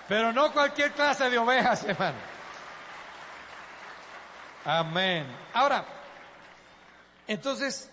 Pero no cualquier clase de ovejas, hermano. Amén. Ahora, entonces,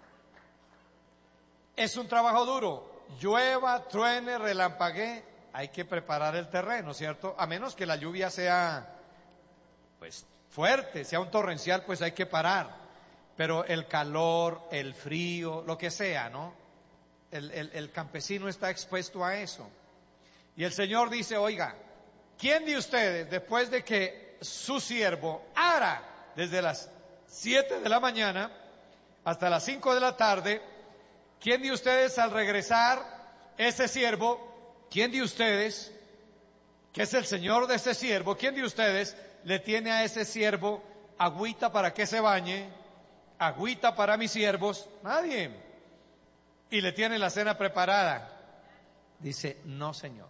es un trabajo duro. Llueva, truene, relampaguee, hay que preparar el terreno, ¿cierto? A menos que la lluvia sea, pues, fuerte, sea un torrencial, pues hay que parar. Pero el calor, el frío, lo que sea, ¿no? El campesino está expuesto a eso. Y el Señor dice, oiga, ¿quién de ustedes, después de que su siervo ara desde las 7 de la mañana hasta las 5 de la tarde, quién de ustedes al regresar ese siervo, quién de ustedes, que es el Señor de ese siervo, quién de ustedes le tiene a ese siervo agüita para que se bañe, agüita para mis siervos? Nadie. Y le tiene la cena preparada. Dice, no, Señor.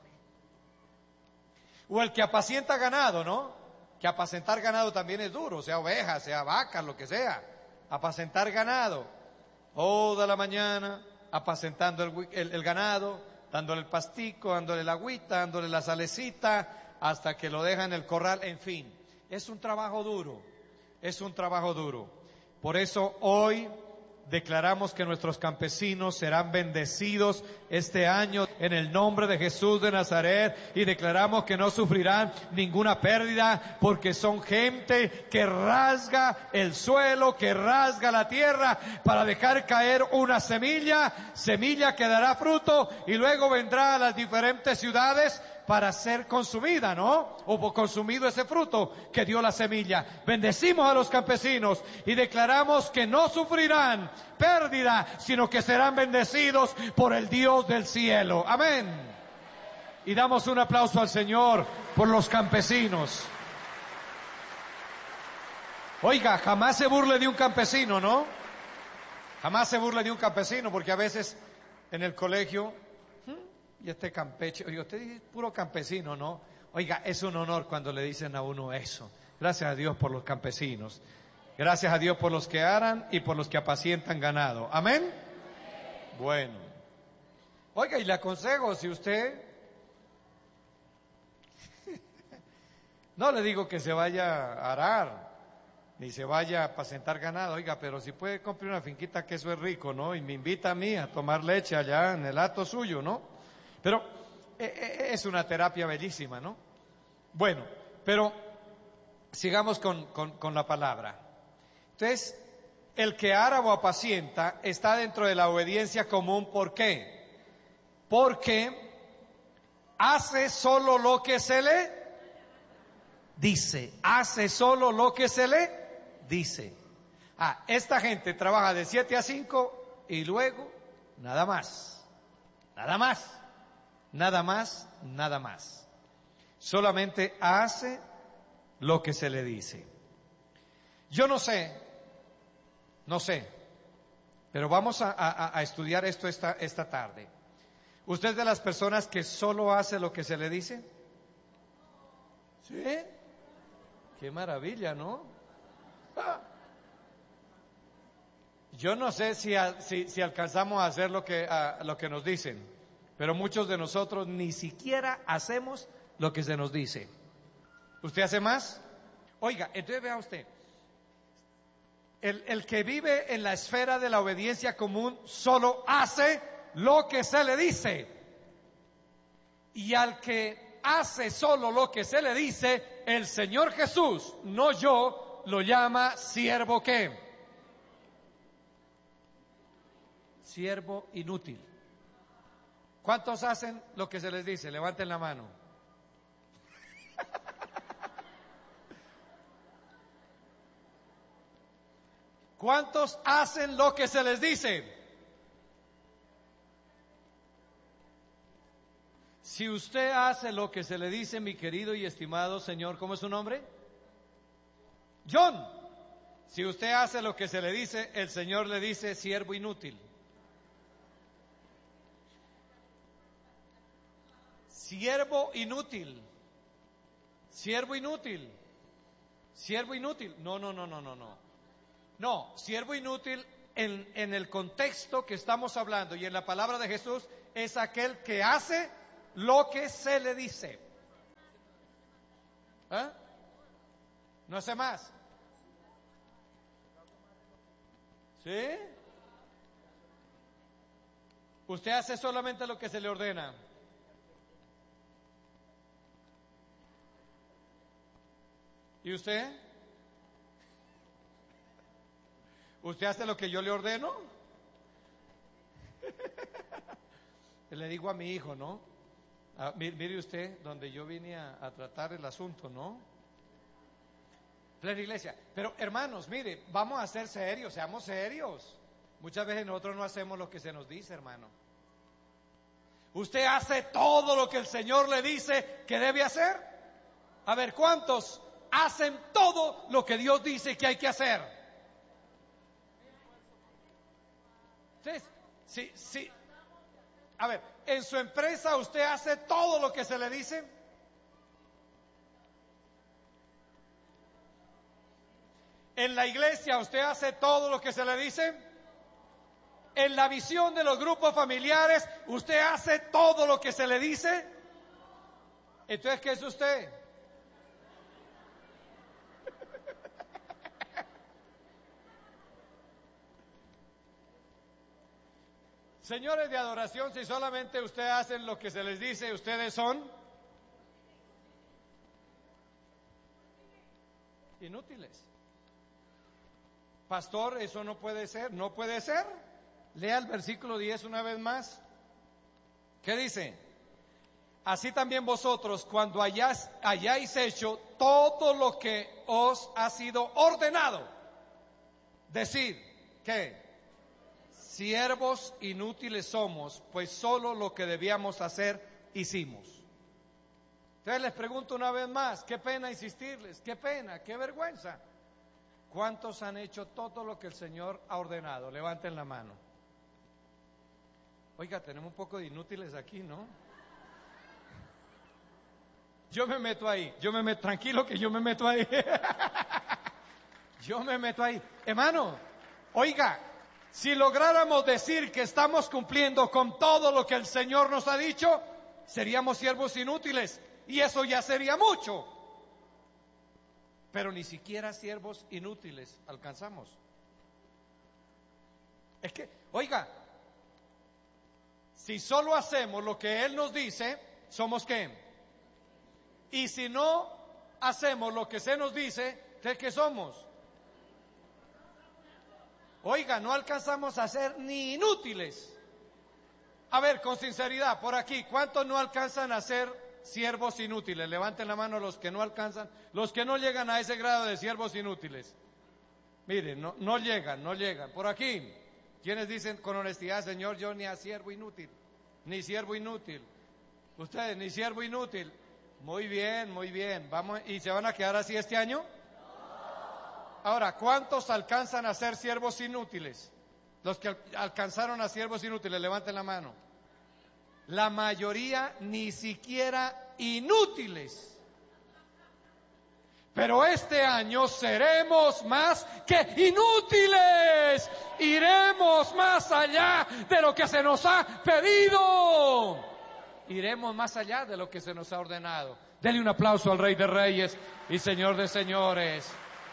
O el que apacienta ganado, ¿no? Que apacentar ganado también es duro, sea ovejas, sea vacas, lo que sea. Apacentar ganado. Toda la mañana apacentando el ganado, dándole el pastico, dándole la agüita, dándole la salecita, hasta que lo deja en el corral, en fin. Es un trabajo duro, es un trabajo duro. Por eso hoy declaramos que nuestros campesinos serán bendecidos este año en el nombre de Jesús de Nazaret, y declaramos que no sufrirán ninguna pérdida porque son gente que rasga el suelo, que rasga la tierra para dejar caer una semilla que dará fruto y luego vendrá a las diferentes ciudades para ser consumida, ¿no? O consumido ese fruto que dio la semilla. Bendecimos a los campesinos y declaramos que no sufrirán pérdida, sino que serán bendecidos por el Dios del cielo. Amén. Y damos un aplauso al Señor por los campesinos. Oiga, jamás se burle de un campesino, ¿no? Jamás se burle de un campesino, porque a veces en el colegio, y este campeche, oiga, usted es puro campesino, ¿no? Oiga, es un honor cuando le dicen a uno eso. Gracias a Dios por los campesinos. Gracias a Dios por los que aran y por los que apacientan ganado. ¿Amén? Bueno. Oiga, y le aconsejo, si usted... No le digo que se vaya a arar, ni se vaya a apacentar ganado, oiga, pero si puede comprar una finquita, que eso es rico, ¿no? Y me invita a mí a tomar leche allá en el hato suyo, ¿no? Pero es una terapia bellísima, ¿no? Bueno, pero sigamos con la palabra. Entonces, el que ara o apacienta está dentro de la obediencia común. ¿Por qué? Porque hace solo lo que se le dice. Hace solo lo que se le dice. Esta gente trabaja de 7 a 5 y luego nada más. Nada más. Nada más, nada más. Solamente hace lo que se le dice. Yo no sé, pero vamos a estudiar esto esta tarde. ¿Usted es de las personas que solo hace lo que se le dice? ¿Sí? Qué maravilla, ¿no? Yo no sé si alcanzamos a hacer lo que nos dicen. Pero muchos de nosotros ni siquiera hacemos lo que se nos dice. ¿Usted hace más? Oiga, entonces vea usted. El que vive en la esfera de la obediencia común solo hace lo que se le dice. Y al que hace solo lo que se le dice, el Señor Jesús, no yo, lo llama siervo ¿qué? Siervo inútil. ¿Cuántos hacen lo que se les dice? Levanten la mano. ¿Cuántos hacen lo que se les dice? Si usted hace lo que se le dice, mi querido y estimado señor, ¿cómo es su nombre? John. Si usted hace lo que se le dice, el Señor le dice siervo inútil. Siervo inútil. Siervo inútil. Siervo inútil. No. No, siervo inútil en el contexto que estamos hablando y en la palabra de Jesús es aquel que hace lo que se le dice. ¿Ah? ¿No hace más? ¿Sí? Usted hace solamente lo que se le ordena. ¿Y usted? ¿Usted hace lo que yo le ordeno? Le digo a mi hijo, ¿no? Mire usted, donde yo vine a tratar el asunto, ¿no? Plena iglesia. Pero hermanos, mire, vamos a ser serios, seamos serios. Muchas veces nosotros no hacemos lo que se nos dice, hermano. ¿Usted hace todo lo que el Señor le dice que debe hacer? A ver, ¿cuántos hacen todo lo que Dios dice que hay que hacer? Sí, sí. A ver, ¿en su empresa usted hace todo lo que se le dice? ¿En la iglesia usted hace todo lo que se le dice? ¿En la visión de los grupos familiares usted hace todo lo que se le dice? Entonces, ¿qué es usted? Señores de adoración, si solamente ustedes hacen lo que se les dice, ustedes son inútiles. Pastor, eso no puede ser, no puede ser. Lea el versículo 10 una vez más. ¿Qué dice? Así también vosotros, cuando hayáis hecho todo lo que os ha sido ordenado, decid que siervos inútiles somos, pues solo lo que debíamos hacer hicimos. Entonces les pregunto una vez más, qué pena insistirles, qué pena, qué vergüenza. ¿Cuántos han hecho todo lo que el Señor ha ordenado? Levanten la mano. Oiga, tenemos un poco de inútiles aquí, ¿no? Yo me meto ahí, tranquilo que yo me meto ahí. Yo me meto ahí. Hermano, oiga, si lográramos decir que estamos cumpliendo con todo lo que el Señor nos ha dicho, seríamos siervos inútiles y eso ya sería mucho. Pero ni siquiera siervos inútiles alcanzamos. Es que, oiga, si solo hacemos lo que Él nos dice, ¿somos qué? Y si no hacemos lo que se nos dice, ¿qué somos? Oiga, no alcanzamos a ser ni inútiles. A ver, con sinceridad, por aquí, ¿cuántos no alcanzan a ser siervos inútiles? Levanten la mano los que no alcanzan, los que no llegan a ese grado de siervos inútiles. Miren, no llegan. Por aquí, ¿quiénes dicen con honestidad, Señor, yo ni a siervo inútil, ni siervo inútil? Ustedes, ni siervo inútil. Muy bien. Vamos, ¿y se van a quedar así este año? Ahora, ¿cuántos alcanzan a ser siervos inútiles? Los que alcanzaron a siervos inútiles, levanten la mano. La mayoría ni siquiera inútiles. Pero este año seremos más que inútiles. Iremos más allá de lo que se nos ha pedido. Iremos más allá de lo que se nos ha ordenado. Denle un aplauso al Rey de Reyes y Señor de Señores.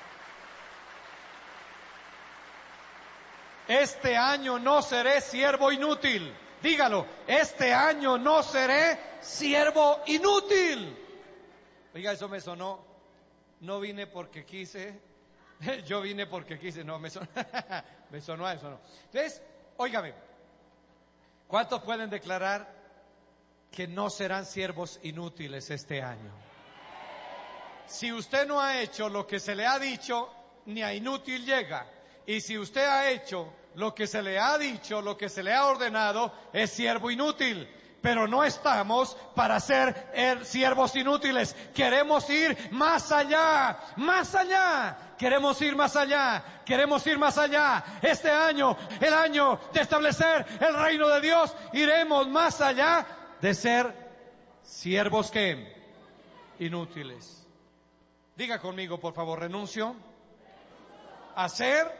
Este año no seré siervo inútil. Dígalo, este año no seré siervo inútil. Oiga, eso me sonó. No vine porque quise, yo vine porque quise. No, me sonó, me sonó a eso, no. Entonces, óigame, ¿cuántos pueden declarar que no serán siervos inútiles este año? Si usted no ha hecho lo que se le ha dicho, ni a inútil llega. Y si usted ha hecho lo que se le ha dicho, lo que se le ha ordenado, es siervo inútil. Pero no estamos para ser siervos inútiles. Queremos ir más allá, más allá. Queremos ir más allá, queremos ir más allá. Este año, el año de establecer el reino de Dios, iremos más allá de ser siervos que inútiles. Diga conmigo, por favor, renuncio a ser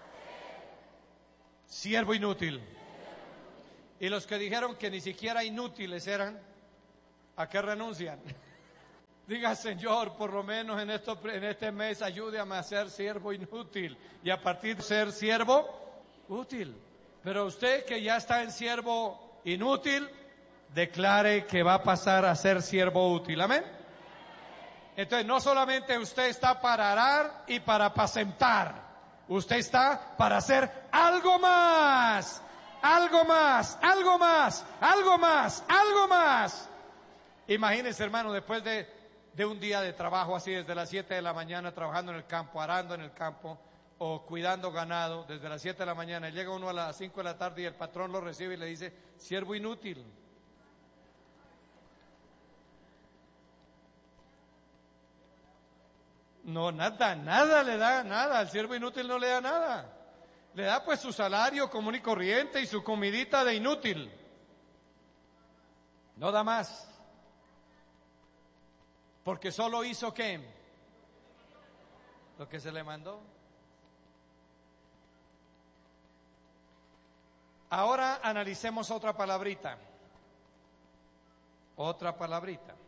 siervo inútil. Y los que dijeron que ni siquiera inútiles eran, ¿a qué renuncian? Diga, Señor, por lo menos en este mes ayúdame a ser siervo inútil y a partir de ser siervo útil. Pero usted que ya está en siervo inútil, declare que va a pasar a ser siervo útil. Amén. Entonces, no solamente usted está para arar y para apacentar, usted está para hacer algo más, algo más, algo más, algo más, algo más. Imagínense, hermano, después de un día de trabajo así, desde las 7 de la mañana, trabajando en el campo, arando en el campo, o cuidando ganado, desde las 7 de la mañana, llega uno a las 5 de la tarde y el patrón lo recibe y le dice, siervo inútil. No, nada le da, nada, al siervo inútil no le da nada. Le da pues su salario común y corriente y su comidita de inútil. No da más. Porque solo hizo ¿qué? Lo que se le mandó. Ahora analicemos otra palabrita. Otra palabrita.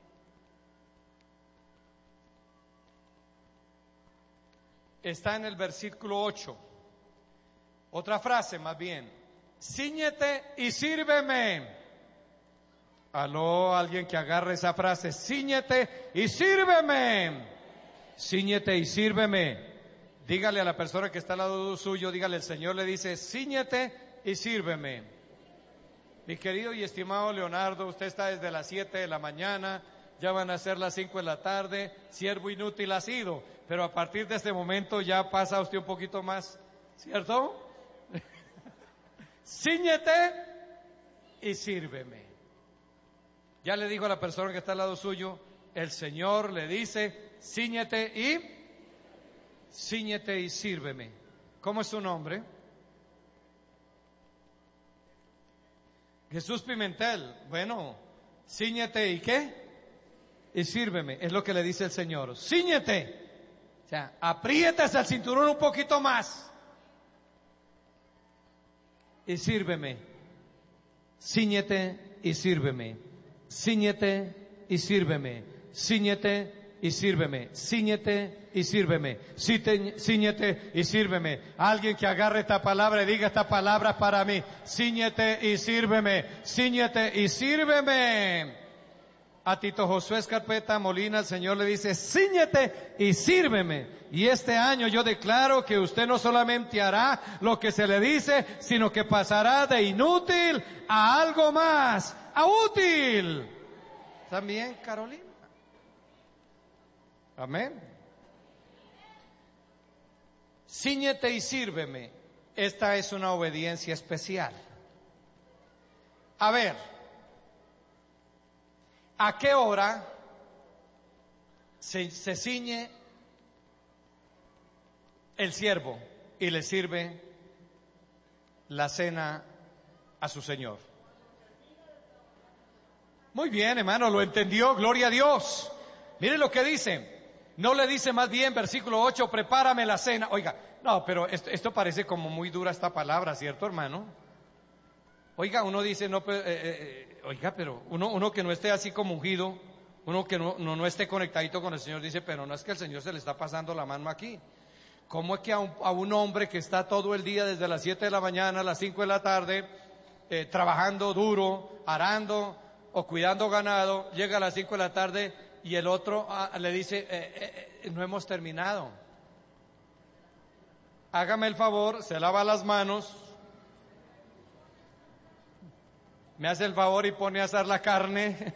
Está en el versículo 8. Otra frase más bien. Cíñete y sírveme. Aló, alguien que agarre esa frase. Cíñete y sírveme. Cíñete y sírveme. Dígale a la persona que está al lado suyo, dígale, el Señor le dice, cíñete y sírveme. Mi querido y estimado Leonardo, usted está desde las 7 de la mañana, ya van a ser las 5 de la tarde, siervo inútil ha sido, pero a partir de este momento ya pasa usted un poquito más, ¿cierto? Cíñete y sírveme. Ya le dijo a la persona que está al lado suyo, el Señor le dice, cíñete y sírveme. ¿Cómo es su nombre? Jesús Pimentel. Bueno, cíñete y ¿qué? Y sírveme, es lo que le dice el Señor. Cíñete. O sea, apriétese el cinturón un poquito más. Y sírveme. Cíñete y sírveme. Cíñete y sírveme. Cíñete y sírveme. Cíñete y sírveme. Cíñete y sírveme. Alguien que agarre esta palabra y diga esta palabra para mí. Cíñete y sírveme. Cíñete y sírveme. A Tito Josué Escarpeta Molina el Señor le dice, cíñete y sírveme. Y este año yo declaro que usted no solamente hará lo que se le dice, sino que pasará de inútil a algo más, a útil. También, Carolina. Amén. Cíñete y sírveme. Esta es una obediencia especial. A ver, ¿a qué hora se ciñe el siervo y le sirve la cena a su Señor? Muy bien, hermano, lo entendió, gloria a Dios. Mire lo que dice. No le dice más bien, versículo 8, prepárame la cena. Oiga, no, pero esto parece como muy dura esta palabra, ¿cierto, hermano? Oiga, uno dice, no, oiga, pero uno que no esté así como ungido, uno que no esté conectadito con el Señor, dice, pero no es que el Señor se le está pasando la mano aquí. ¿Cómo es que a un hombre que está todo el día desde las 7 de la mañana a las 5 de la tarde, trabajando duro, arando o cuidando ganado, llega a las 5 de la tarde y el otro le dice, no hemos terminado? Hágame el favor, se lava las manos, me hace el favor y pone a asar la carne,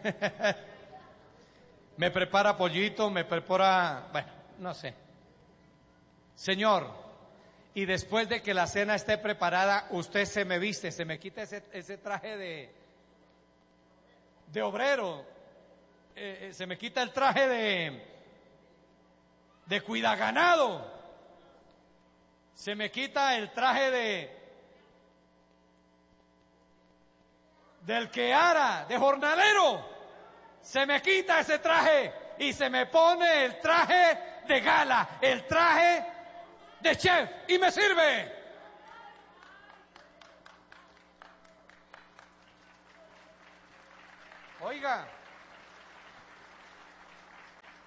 me prepara pollito, me prepara, bueno, no sé. Señor, y después de que la cena esté preparada, usted se me viste, se me quita ese traje de obrero, se me quita el traje de cuidaganado, se me quita el traje del que ara, de jornalero, se me quita ese traje y se me pone el traje de gala, el traje de chef y me sirve. Oiga,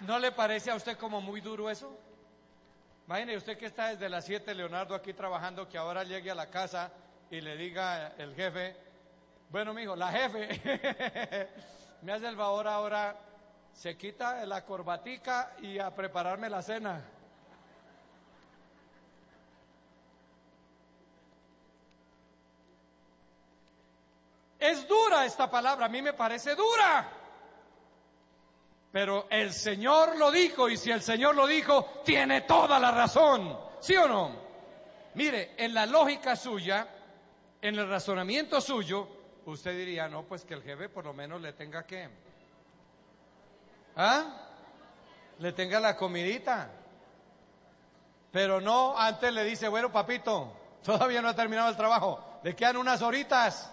¿No le parece a usted como muy duro eso? Imagine usted que está desde las 7, Leonardo, aquí trabajando, que ahora llegue a la casa y le diga el jefe, bueno, mijo, la jefe, me hace el favor ahora, se quita la corbatica y a prepararme la cena. Es dura esta palabra, a mí me parece dura. Pero el Señor lo dijo, y si el Señor lo dijo, tiene toda la razón. ¿Sí o no? Mire, en la lógica suya, en el razonamiento suyo, usted diría, no, pues que el jefe por lo menos le tenga que... Le tenga la comidita. Pero no, antes le dice, bueno, papito, todavía no ha terminado el trabajo, le quedan unas horitas.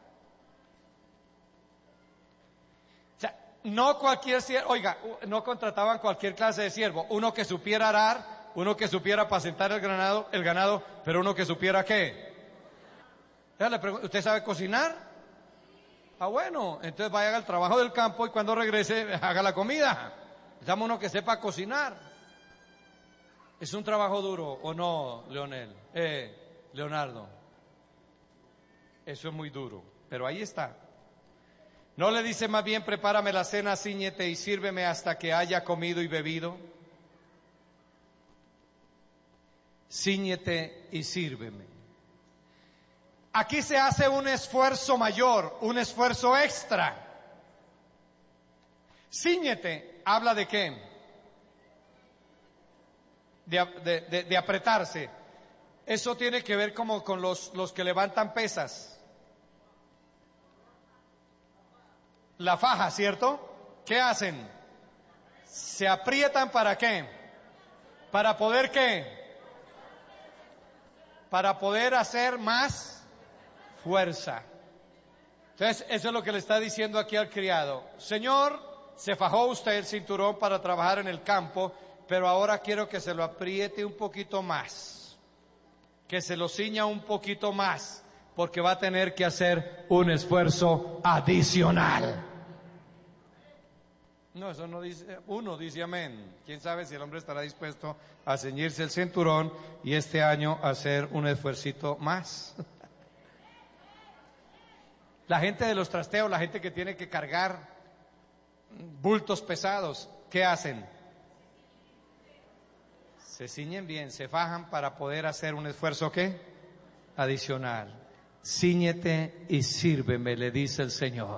No cualquier siervo, oiga, no contrataban cualquier clase de siervo, uno que supiera arar, uno que supiera apacentar el ganado, pero uno que supiera ¿qué? Ya le pregunto, ¿usted sabe cocinar? Ah, bueno, entonces vaya al trabajo del campo y cuando regrese haga la comida. Necesitamos uno que sepa cocinar. ¿Es un trabajo duro o no, Leonardo? Eso es muy duro, pero ahí está. ¿No le dice más bien, prepárame la cena, cíñete y sírveme hasta que haya comido y bebido? Cíñete y sírveme. Aquí se hace un esfuerzo mayor, un esfuerzo extra. Cíñete, ¿habla de qué? De apretarse. Eso tiene que ver como con los que levantan pesas. La faja, ¿cierto? ¿Qué hacen? Se aprietan ¿para qué? ¿Para poder qué? Para poder hacer más fuerza. Entonces, eso es lo que le está diciendo aquí al criado. Señor, se fajó usted el cinturón para trabajar en el campo, pero ahora quiero que se lo apriete un poquito más. Que se lo ciña un poquito más. Porque va a tener que hacer un esfuerzo adicional. No, eso no dice, uno dice amén. ¿Quién sabe si el hombre estará dispuesto a ceñirse el cinturón y este año hacer un esfuercito más? La gente de los trasteos, la gente que tiene que cargar bultos pesados, ¿qué hacen? Se ciñen bien, se fajan para poder hacer un esfuerzo ¿qué? Adicional. Cíñete y sírveme, le dice el Señor.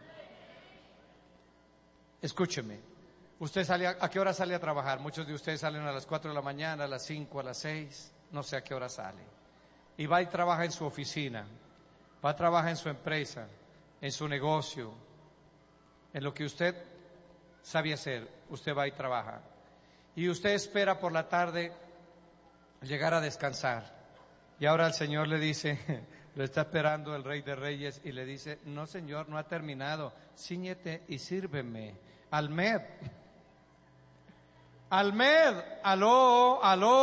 Escúcheme, usted sale ¿a qué hora sale a trabajar? Muchos de ustedes salen a las 4 de la mañana, a las 5, a las 6, no sé a qué hora sale. Y va y trabaja en su oficina, va a trabajar en su empresa, en su negocio, en lo que usted sabe hacer, usted va y trabaja. Y usted espera por la tarde llegar a descansar. Y ahora el Señor le dice, lo está esperando el Rey de Reyes y le dice, no Señor, no ha terminado, cíñete y sírveme. Almed, aló,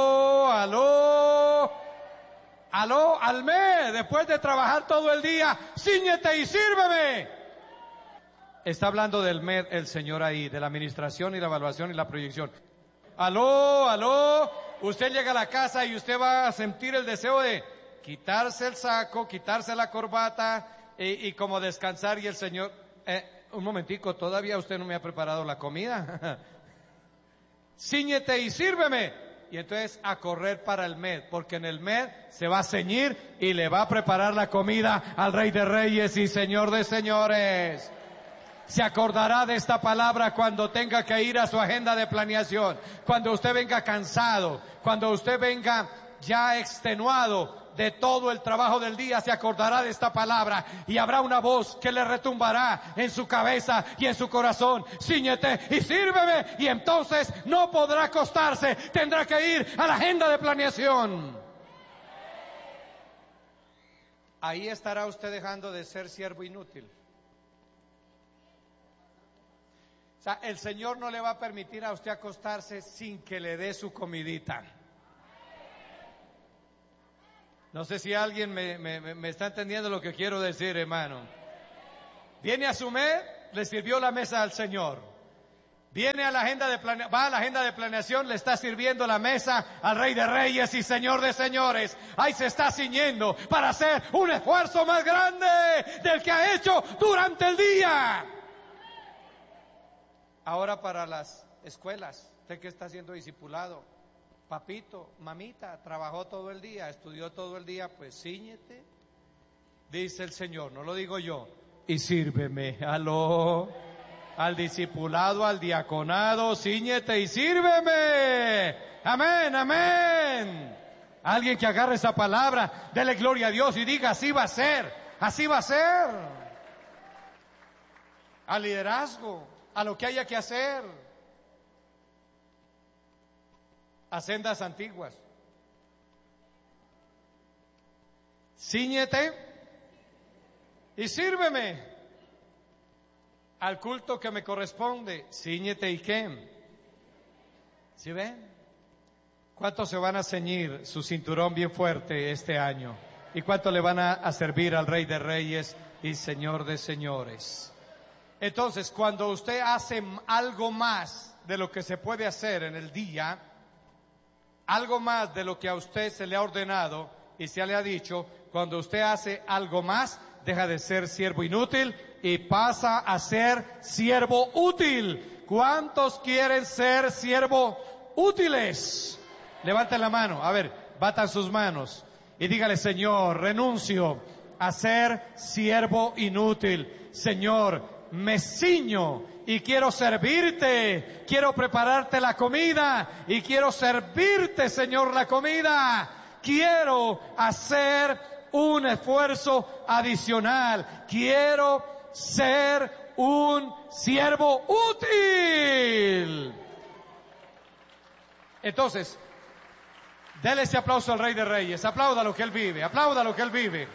Almed, después de trabajar todo el día, cíñete y sírveme. Está hablando del MED el Señor ahí, de la administración y la evaluación y la proyección. Aló, usted llega a la casa y usted va a sentir el deseo de quitarse el saco, quitarse la corbata y como descansar y el Señor, un momentico, todavía usted no me ha preparado la comida. Cíñete y sírveme. Y entonces a correr para el MED, porque en el MED se va a ceñir y le va a preparar la comida al Rey de Reyes y Señor de Señores. Se acordará de esta palabra cuando tenga que ir a su agenda de planeación, cuando usted venga cansado, cuando usted venga ya extenuado de todo el trabajo del día, se acordará de esta palabra y habrá una voz que le retumbará en su cabeza y en su corazón. Cíñete y sírveme, y entonces no podrá acostarse, tendrá que ir a la agenda de planeación. Ahí estará usted dejando de ser siervo inútil. O sea, el Señor no le va a permitir a usted acostarse sin que le dé su comidita. No sé si alguien me está entendiendo lo que quiero decir, hermano. Viene a su MED, le sirvió la mesa al Señor. Viene a la agenda va a la agenda de planeación, le está sirviendo la mesa al Rey de Reyes y Señor de Señores. Ahí se está ciñendo para hacer un esfuerzo más grande del que ha hecho durante el día. Ahora para las escuelas, usted que está siendo discipulado, papito, mamita, trabajó todo el día, estudió todo el día, pues cíñete, dice el Señor, no lo digo yo, y sírveme. Aló. Al discipulado, al diaconado, cíñete y sírveme. Amén, amén. Alguien que agarre esa palabra, dele gloria a Dios y diga, así va a ser, así va a ser. Al liderazgo, a lo que haya que hacer. A sendas antiguas. Cíñete y sírveme. Al culto que me corresponde, cíñete y qué. ¿Sí ven? ¿Cuántos se van a ceñir su cinturón bien fuerte este año? ¿Y cuánto le van a servir al Rey de Reyes y Señor de Señores? Entonces, cuando usted hace algo más de lo que se puede hacer en el día, algo más de lo que a usted se le ha ordenado y se le ha dicho, cuando usted hace algo más, deja de ser siervo inútil y pasa a ser siervo útil. ¿Cuántos quieren ser siervo útiles? Levanten la mano, a ver, batan sus manos y dígale, Señor, renuncio a ser siervo inútil. Señor, me ciño y quiero servirte, quiero prepararte la comida y quiero servirte, Señor, la comida. Quiero hacer un esfuerzo adicional. Quiero ser un siervo útil. Entonces, déle ese aplauso al Rey de Reyes. Aplauda lo que Él vive. Aplauda lo que Él vive.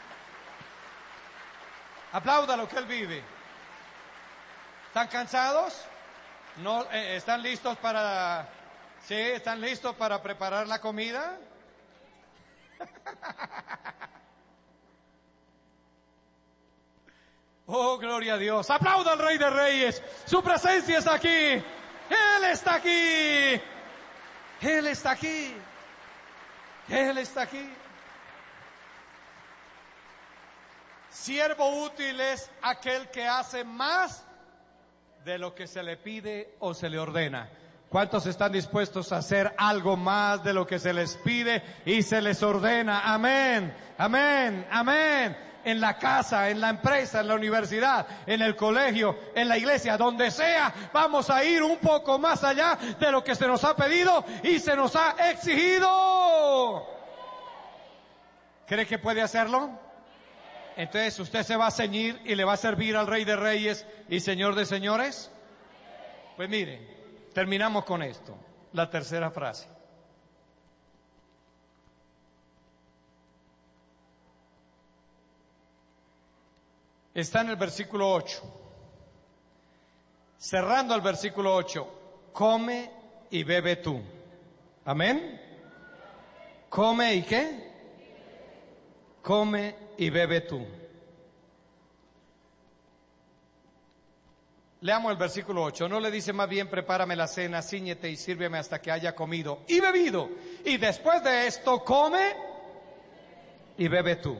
Aplauda lo que Él vive. ¿Están cansados? ¿No, están listos para... ¿Sí? ¿Están listos para preparar la comida? Oh, gloria a Dios. Aplauda al Rey de Reyes. Su presencia está aquí. Él está aquí. Él está aquí. Él está aquí. Siervo útil es aquel que hace más de lo que se le pide o se le ordena. ¿Cuántos están dispuestos a hacer algo más de lo que se les pide y se les ordena? Amén, amén, amén. En la casa, en la empresa, en la universidad, en el colegio, en la iglesia, donde sea, vamos a ir un poco más allá de lo que se nos ha pedido y se nos ha exigido. ¿Cree que puede hacerlo? Entonces usted se va a ceñir y le va a servir al Rey de Reyes y Señor de Señores. Pues miren, terminamos con esto, la tercera frase. Está en el versículo 8. Cerrando el versículo 8, come y bebe tú. Amén. Come y qué? Come y bebe tú. Leamos el versículo 8. No le dice más bien, prepárame la cena, cíñete y sírveme hasta que haya comido y bebido. Y después de esto, come y bebe tú.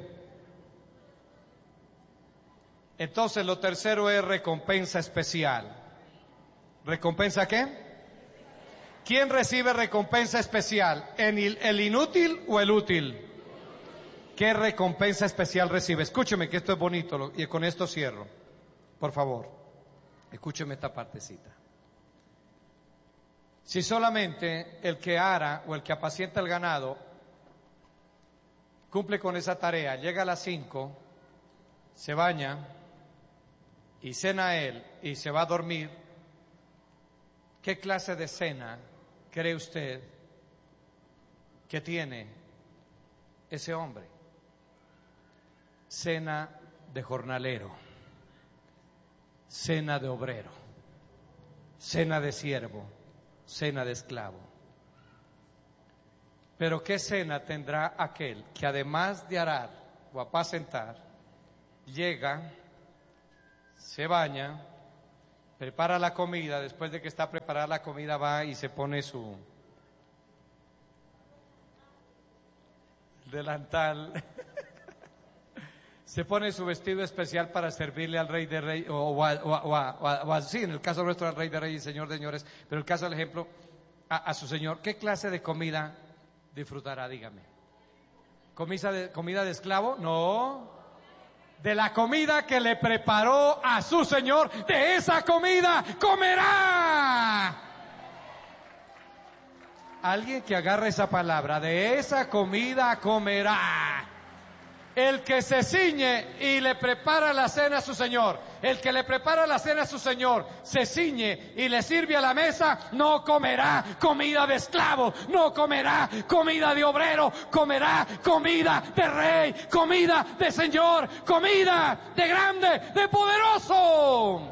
Entonces lo tercero es recompensa especial. ¿Recompensa qué? ¿Quién recibe recompensa especial? ¿El inútil o el útil? ¿Qué recompensa especial recibe? Escúcheme que esto es bonito y con esto cierro. Por favor, escúcheme esta partecita. Si solamente el que ara o el que apacienta el ganado cumple con esa tarea, llega a las 5, se baña y cena él y se va a dormir, ¿qué clase de cena cree usted que tiene ese hombre? Cena de jornalero, cena de obrero, cena de siervo, cena de esclavo. Pero ¿qué cena tendrá aquel que además de arar o apacentar, llega, se baña prepara la comida, después de que está preparada la comida va y se pone su delantal, se pone su vestido especial para servirle al Rey de Reyes, sí, en el caso nuestro al Rey de Reyes y Señor de Señores, pero el caso del ejemplo, a su Señor. ¿Qué clase de comida disfrutará? Dígame. ¿Comida de esclavo? No. De la comida que le preparó a su Señor, de esa comida comerá. Alguien que agarre esa palabra, de esa comida comerá. El que se ciñe y le prepara la cena a su Señor, el que le prepara la cena a su Señor, se ciñe y le sirve a la mesa, no comerá comida de esclavo, no comerá comida de obrero, comerá comida de rey, comida de Señor, comida de grande, de poderoso.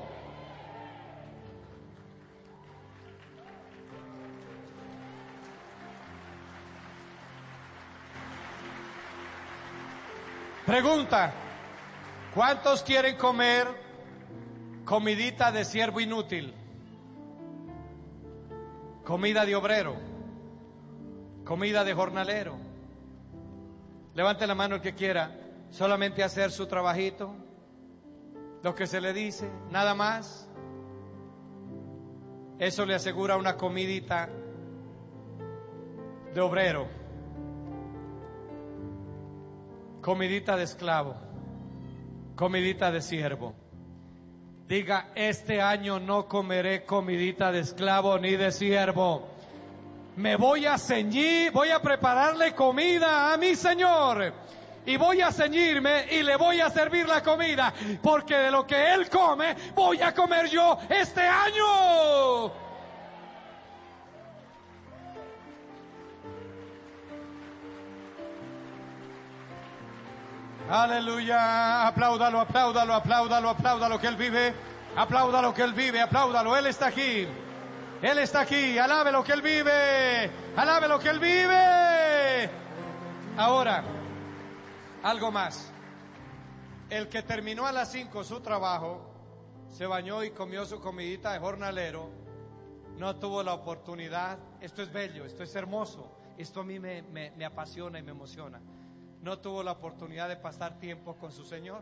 Pregunta: ¿cuántos quieren comer comidita de siervo inútil? Comida de obrero, comida de jornalero. Levante la mano el que quiera. Solamente hacer su trabajito, lo que se le dice, nada más. Eso le asegura una comidita de obrero, comidita de esclavo, comidita de siervo. Diga: este año no comeré comidita de esclavo ni de siervo. Me voy a ceñir, voy a prepararle comida a mi Señor. Y voy a ceñirme y le voy a servir la comida, porque de lo que Él come, voy a comer yo este año. Aleluya, apláudalo, apláudalo, apláudalo, apláudalo que Él vive, apláudalo que Él vive, apláudalo, Él está aquí, Él está aquí, alabe lo que Él vive, alabe lo que Él vive. Ahora, algo más. El que terminó a las 5 su trabajo, se bañó y comió su comidita de jornalero, no tuvo la oportunidad. Esto es bello, esto es hermoso, esto a mí me apasiona y me emociona. No tuvo la oportunidad de pasar tiempo con su Señor.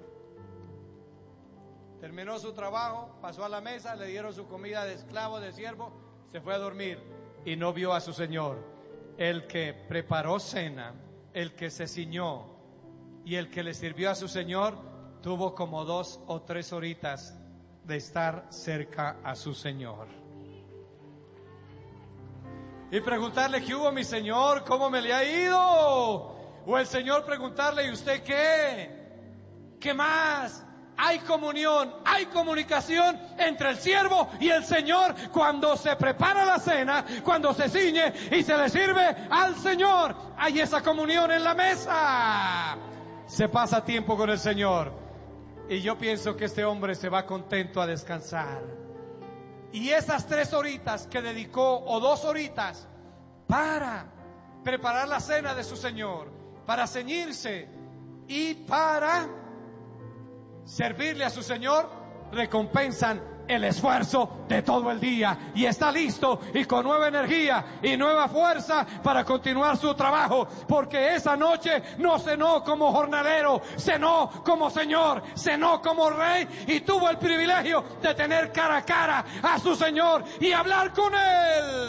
Terminó su trabajo, pasó a la mesa, le dieron su comida de esclavo, de siervo, se fue a dormir y no vio a su Señor. El que preparó cena, el que se ciñó y el que le sirvió a su Señor, tuvo como 2 o 3 horitas de estar cerca a su Señor. Y preguntarle: ¿qué hubo, mi Señor? ¿Cómo me le ha ido? O el Señor preguntarle: ¿y usted qué? ¿Qué más? Hay comunión, hay comunicación entre el siervo y el Señor cuando se prepara la cena, cuando se ciñe y se le sirve al Señor. Hay esa comunión en la mesa. Se pasa tiempo con el Señor. Y yo pienso que este hombre se va contento a descansar. Y esas 3 horitas que dedicó, o 2 horitas, para preparar la cena de su Señor, para ceñirse y para servirle a su Señor, recompensan el esfuerzo de todo el día, y está listo y con nueva energía y nueva fuerza para continuar su trabajo, porque esa noche no cenó como jornalero, cenó como Señor, cenó como Rey, y tuvo el privilegio de tener cara a cara a su Señor y hablar con Él.